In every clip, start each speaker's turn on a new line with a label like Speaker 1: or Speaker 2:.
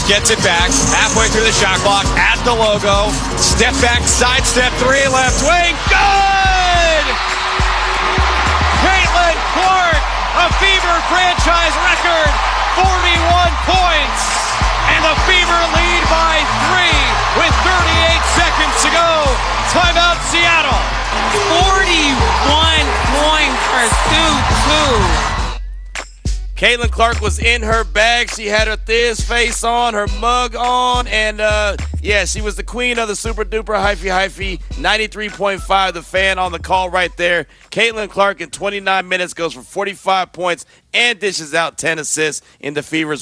Speaker 1: gets it back, halfway through the shot clock, at the logo, step back, sidestep three, left wing, good! Caitlin Clark, a Fever franchise record, 41 points, and the Fever lead by 3 with 38 seconds to go. Timeout, Seattle.
Speaker 2: 41 points for 2-2.
Speaker 3: Caitlin Clark was in her bag. She had her Thiz face on, her mug on, and she was the queen of the super duper hyphy. 93.5, the fan on the call right there. Caitlin Clark in 29 minutes goes for 45 points and dishes out 10 assists in the Fever's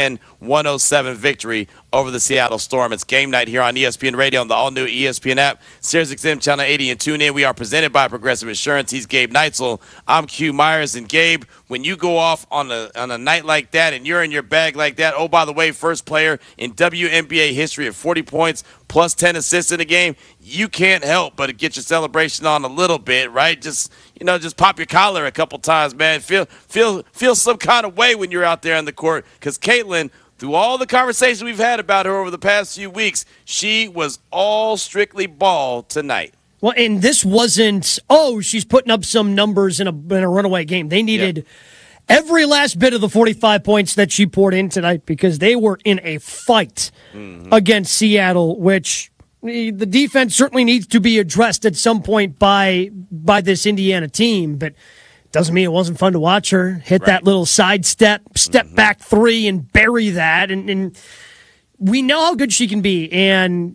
Speaker 3: 110-107 victory over the Seattle Storm. It's game night here on ESPN Radio on the all-new ESPN app, SiriusXM Channel 80, and tune in. We are presented by Progressive Insurance. He's Gabe Neitzel. I'm Q Myers. And Gabe, when you go off on a night like that and you're in your bag like that, oh, by the way, first player in WNBA history at 40 points plus 10 assists in a game, you can't help but get your celebration on a little bit, right? Just pop your collar a couple times, man. Feel some kind of way when you're out there on the court, because Caitlin, through all the conversation we've had about her over the past few weeks, she was all strictly ball tonight.
Speaker 4: Well, and this wasn't, she's putting up some numbers in a runaway game. They needed every last bit of the 45 points that she poured in tonight, because they were in a fight against Seattle, which the defense certainly needs to be addressed at some point by this Indiana team, but doesn't mean it wasn't fun to watch her hit that little side step back three and bury that. And we know how good she can be. And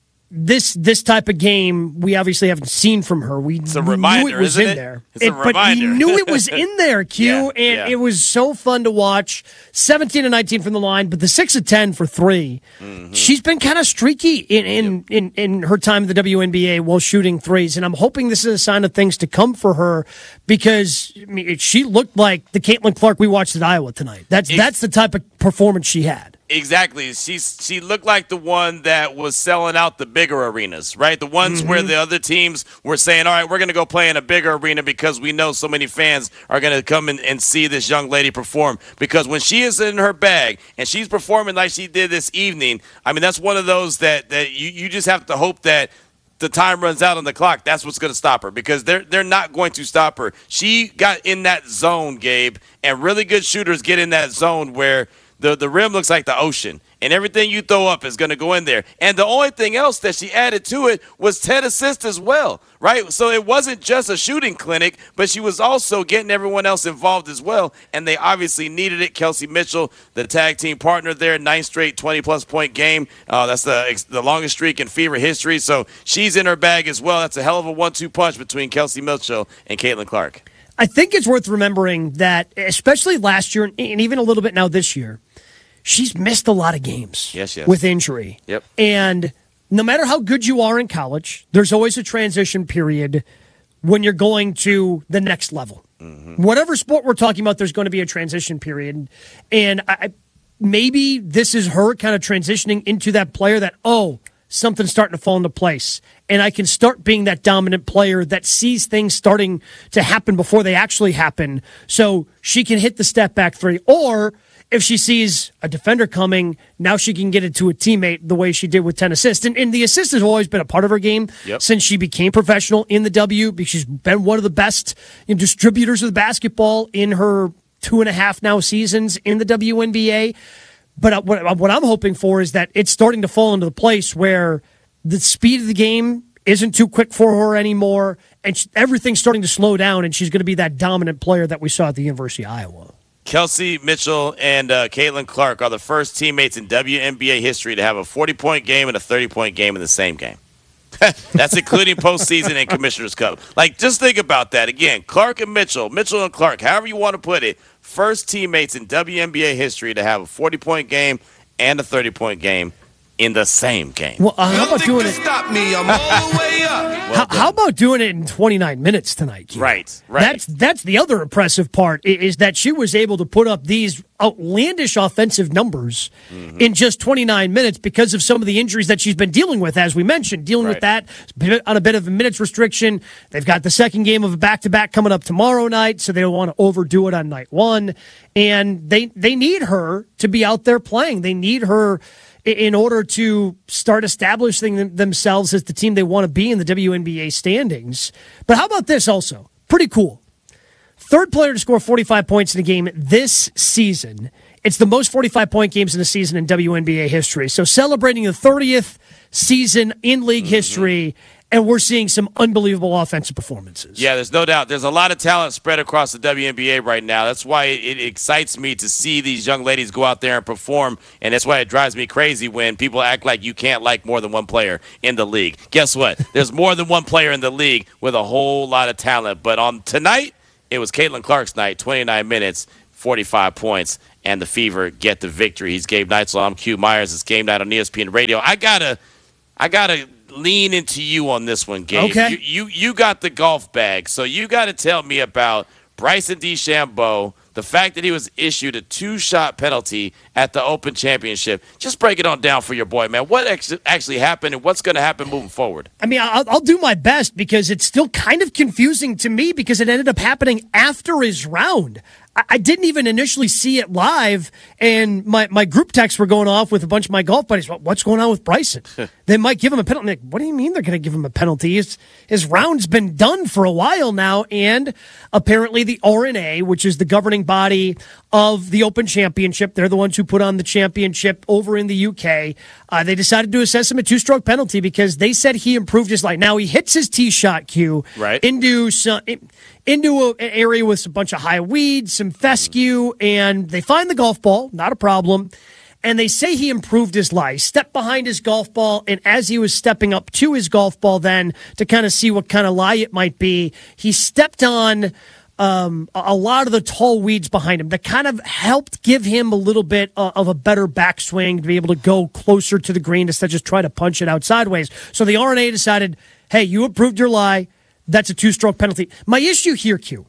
Speaker 4: this type of game, we obviously haven't seen from her.
Speaker 3: It's a reminder,
Speaker 4: knew it was
Speaker 3: isn't
Speaker 4: in
Speaker 3: it?
Speaker 4: there.
Speaker 3: It's a reminder.
Speaker 4: But we knew it was in there, Q, and it was so fun to watch. 17 and 19 from the line, but the 6 of 10 for 3. She's been kind of streaky in her time in the WNBA while shooting threes, and I'm hoping this is a sign of things to come for her, because she looked like the Caitlin Clark we watched at Iowa tonight. That's the type of performance she had.
Speaker 3: Exactly. She looked like the one that was selling out the bigger arenas, right? The ones where the other teams were saying, all right, we're going to go play in a bigger arena because we know so many fans are going to come in and see this young lady perform. Because when she is in her bag and she's performing like she did this evening, I mean, that's one of those that you just have to hope that the time runs out on the clock. That's what's going to stop her, because they're not going to stop her. She got in that zone, Gabe, and really good shooters get in that zone where the rim looks like the ocean, and everything you throw up is going to go in there. And the only thing else that she added to it was 10 assists as well, right? So it wasn't just a shooting clinic, but she was also getting everyone else involved as well, and they obviously needed it. Kelsey Mitchell, the tag team partner there, 9th straight 20-plus point game. That's the longest streak in Fever history, so she's in her bag as well. That's a hell of a 1-2 punch between Kelsey Mitchell and Caitlin Clark.
Speaker 4: I think it's worth remembering that, especially last year and even a little bit now this year, she's missed a lot of games with injury.
Speaker 3: Yep.
Speaker 4: And no matter how good you are in college, there's always a transition period when you're going to the next level. Whatever sport we're talking about, there's going to be a transition period. And maybe this is her kind of transitioning into that player that, something's starting to fall into place, and I can start being that dominant player that sees things starting to happen before they actually happen, so she can hit the step back three. Or if she sees a defender coming, now she can get it to a teammate the way she did with 10 assists. And the assist has always been a part of her game since she became professional in the W, because she's been one of the best distributors of the basketball in her 2.5 now seasons in the WNBA. But what I'm hoping for is that it's starting to fall into the place where the speed of the game isn't too quick for her anymore, and everything's starting to slow down, and she's going to be that dominant player that we saw at the University of Iowa.
Speaker 3: Kelsey Mitchell and Caitlin Clark are the first teammates in WNBA history to have a 40-point game and a 30-point game in the same game. That's including postseason and Commissioner's Cup. Like, just think about that. Again, Clark and Mitchell and Clark, however you want to put it, first teammates in WNBA history to have a 40-point game and a 30-point game in the same game.
Speaker 4: Well, how about doing it?
Speaker 5: Stop me! I'm all the way up.
Speaker 4: How about doing it in 29 minutes tonight, Q?
Speaker 3: Right.
Speaker 4: That's the other impressive part is that she was able to put up these outlandish offensive numbers in just 29 minutes because of some of the injuries that she's been dealing with, as we mentioned, with that on a bit of a minutes restriction. They've got the second game of a back-to-back coming up tomorrow night, so they don't want to overdo it on night one. And they need her to be out there playing. They need her in order to start establishing themselves as the team they want to be in the WNBA standings. But how about this also? Pretty cool. Third player to score 45 points in a game this season. It's the most 45-point games in a season in WNBA history. So celebrating the 30th season in league history, and we're seeing some unbelievable offensive performances.
Speaker 3: Yeah, there's no doubt. There's a lot of talent spread across the WNBA right now. That's why it excites me to see these young ladies go out there and perform, and that's why it drives me crazy when people act like you can't like more than one player in the league. Guess what? There's more than one player in the league with a whole lot of talent. But on tonight, it was Caitlin Clark's night, 29 minutes, 45 points, and the Fever get the victory. He's Gabe Neitzel. I'm Q Myers. It's Game Night on ESPN Radio. I gotta lean into you on this one, Gabe.
Speaker 4: Okay.
Speaker 3: You got the golf bag, so you got to tell me about Bryson DeChambeau, the fact that he was issued a 2-shot penalty at the Open Championship. Just break it on down for your boy, man. What actually happened and what's going to happen moving forward?
Speaker 4: I mean, I'll do my best because it's still kind of confusing to me because it ended up happening after his round. I didn't even initially see it live, and my group texts were going off with a bunch of my golf buddies. What's going on with Bryson? They might give him a penalty. I'm like, what do you mean they're going to give him a penalty? His round's been done for a while now, and apparently the R&A, which is the governing body of the Open Championship, they're the ones who put on the championship over in the UK. They decided to assess him a 2-stroke penalty because they said he improved his lie. Now, he hits his tee shot, Q, into an area with a bunch of high weeds, some fescue, and they find the golf ball, not a problem, and they say he improved his lie. He stepped behind his golf ball, and as he was stepping up to his golf ball then to kind of see what kind of lie it might be, he stepped on a lot of the tall weeds behind him that kind of helped give him a little bit of a better backswing to be able to go closer to the green instead of just try to punch it out sideways. So the R&A decided, hey, you improved your lie. That's a 2-stroke penalty. My issue here, Q,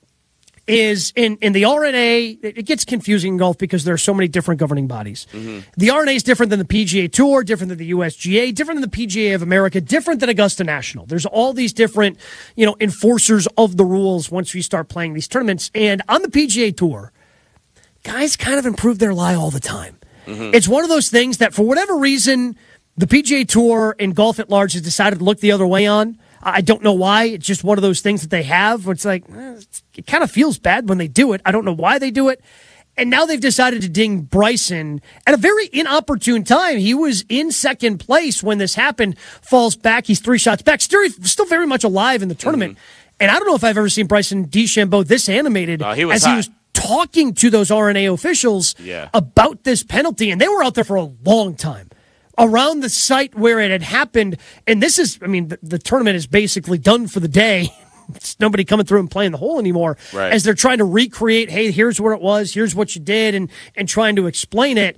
Speaker 4: is in the R&A, it gets confusing in golf because there are so many different governing bodies. The R&A is different than the PGA Tour, different than the USGA, different than the PGA of America, different than Augusta National. There's all these different, enforcers of the rules once we start playing these tournaments. And on the PGA Tour, guys kind of improve their lie all the time. It's one of those things that for whatever reason, the PGA Tour and golf at large has decided to look the other way on. I don't know why. It's just one of those things that they have. It's like, it kind of feels bad when they do it. I don't know why they do it. And now they've decided to ding Bryson at a very inopportune time. He was in second place when this happened, falls back. He's 3 shots back. Still very much alive in the tournament. And I don't know if I've ever seen Bryson DeChambeau this animated
Speaker 3: he
Speaker 4: was talking to those R&A officials about this penalty. And they were out there for a long time around the site where it had happened. And this is, the tournament is basically done for the day. It's nobody coming through and playing the hole anymore as they're trying to recreate, hey, here's where it was, here's what you did, and trying to explain it.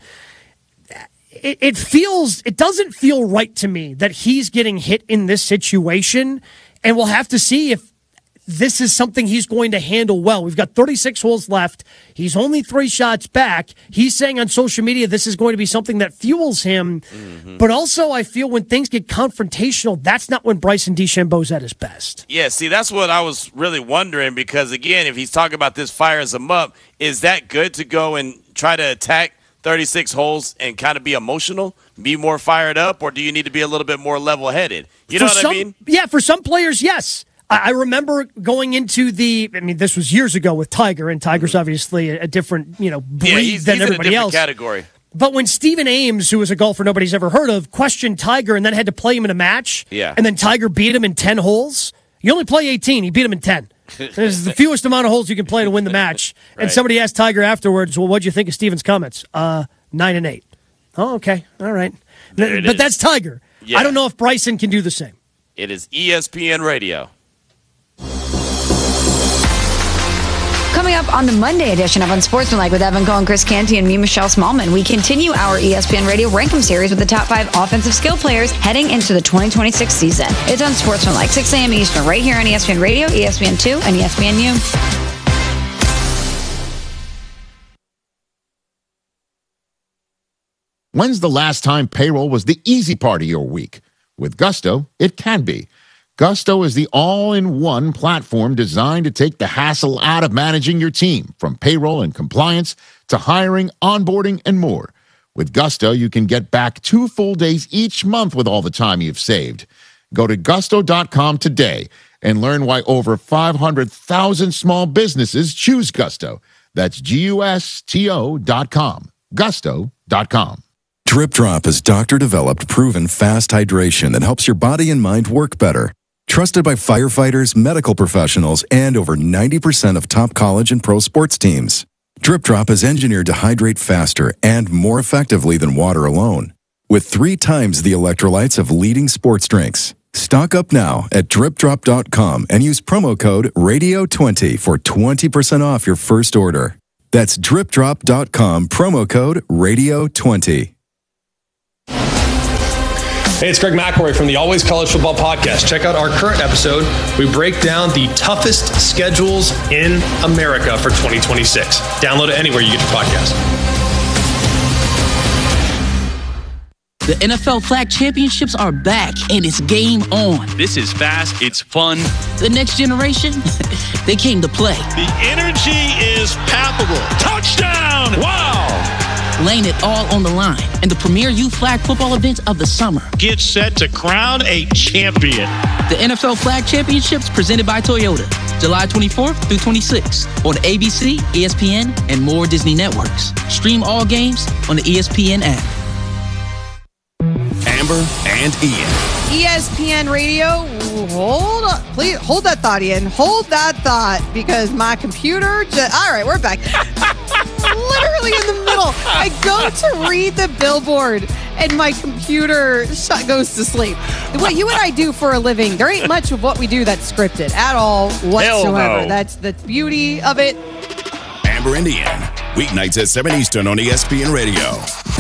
Speaker 4: It doesn't feel right to me that he's getting hit in this situation, and we'll have to see if this is something he's going to handle well. We've got 36 holes left. He's only 3 shots back. He's saying on social media this is going to be something that fuels him. But also I feel when things get confrontational, that's not when Bryson DeChambeau's at his best.
Speaker 3: Yeah, see, that's what I was really wondering because, again, if he's talking about this fires him up, is that good to go and try to attack 36 holes and kind of be emotional, be more fired up, or do you need to be a little bit more level-headed? You know what I mean?
Speaker 4: Yeah, for some players, yes. I remember going into this was years ago with Tiger, and Tiger's obviously a different, breed than everybody else.
Speaker 3: Category.
Speaker 4: But when Stephen Ames, who was a golfer nobody's ever heard of, questioned Tiger and then had to play him in a match, and then Tiger beat him in 10 holes, you only play 18, he beat him in 10. This is the fewest amount of holes you can play to win the match. And somebody asked Tiger afterwards, well, what'd you think of Stephen's comments? 9 and 8. Oh, okay. All right. But that's Tiger. Yeah. I don't know if Bryson can do the same.
Speaker 3: It is ESPN Radio.
Speaker 6: Coming Coming up on the Monday edition of Unsportsmanlike with Evan Cohen, Chris Canty, and me, Michelle Smallman, we continue our ESPN Radio Rankem series with the top 5 offensive skill players heading into the 2026 season. It's Unsportsmanlike, 6 a.m. Eastern, right here on ESPN Radio, ESPN2, and ESPNU.
Speaker 7: When's the last time payroll was the easy part of your week? With Gusto, it can be. Gusto is the all-in-one platform designed to take the hassle out of managing your team, from payroll and compliance to hiring, onboarding, and more. With Gusto, you can get back 2 full days each month with all the time you've saved. Go to gusto.com today and learn why over 500,000 small businesses choose Gusto. That's GUSTO.com. Gusto.com.
Speaker 8: Drip Drop is doctor-developed, proven fast hydration that helps your body and mind work better. Trusted by firefighters, medical professionals, and over 90% of top college and pro sports teams. Drip Drop is engineered to hydrate faster and more effectively than water alone, with 3 times the electrolytes of leading sports drinks. Stock up now at dripdrop.com and use promo code RADIO20 for 20% off your first order. That's dripdrop.com, promo code RADIO20.
Speaker 9: Hey, it's Greg McElroy from the Always College Football Podcast. Check out our current episode. We break down the toughest schedules in America for 2026. Download it anywhere you get your podcast.
Speaker 10: The NFL Flag Championships are back, and it's game on.
Speaker 1: This is fast. It's fun.
Speaker 10: The next generation, they came to play.
Speaker 1: The energy is palpable. Touchdown! Wow!
Speaker 10: Laying it all on the line in the premier youth flag football event of the summer.
Speaker 1: Get set to crown a champion.
Speaker 10: The NFL Flag Championships presented by Toyota, July 24th through 26th on ABC, ESPN, and more Disney networks. Stream all games on the ESPN app.
Speaker 5: Amber and Ian.
Speaker 11: ESPN Radio, hold on. Please hold that thought, Ian. Hold that thought, because my computer all right, we're back. Literally in the middle. I go to read the billboard and my computer goes to sleep. What you and I do for a living, there ain't much of what we do that's scripted at all whatsoever.
Speaker 3: Hell no.
Speaker 11: That's the beauty of it.
Speaker 5: Amber and Ian. Weeknights at 7 Eastern on ESPN Radio.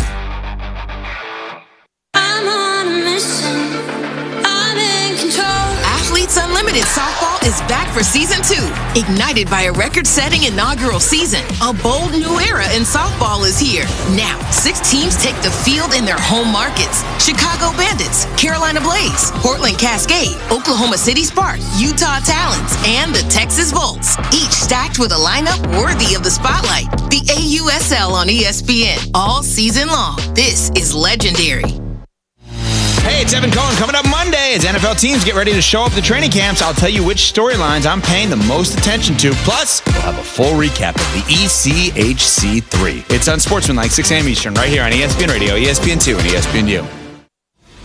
Speaker 12: Unlimited Softball is back for Season 2. Ignited by a record-setting inaugural season, a bold new era in softball is here. Now, 6 teams take the field in their home markets. Chicago Bandits, Carolina Blaze, Portland Cascade, Oklahoma City Spark, Utah Talons, and the Texas Volts. Each stacked with a lineup worthy of the spotlight. The AUSL on ESPN all season long. This is legendary.
Speaker 13: Hey, it's Evan Cohen. Coming up Monday as NFL teams get ready to show up at the training camps, I'll tell you which storylines I'm paying the most attention to. Plus, we'll have a full recap of the ECHC3. It's Unsportsmanlike, 6 a.m. Eastern, right here on ESPN Radio, ESPN2, and ESPNU.